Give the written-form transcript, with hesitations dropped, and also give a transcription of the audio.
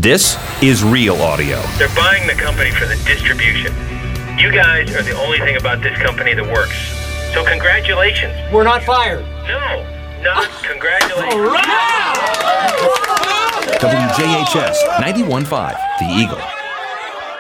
This is Real Audio. They're buying the company for the distribution. You guys are the only thing about this company that works. So congratulations. We're not fired. No, not congratulations. All right! WJHS 91.5, The Eagle.